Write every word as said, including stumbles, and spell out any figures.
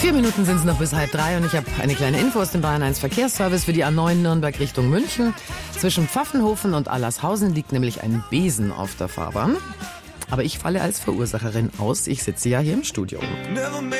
Vier Minuten sind es noch bis halb drei und ich habe eine kleine Info aus dem Bayern eins Verkehrsservice für die A neun Nürnberg Richtung München. Zwischen Pfaffenhofen und Allershausen liegt nämlich ein Besen auf der Fahrbahn. Aber ich falle als Verursacherin aus. Ich sitze ja hier im Studio.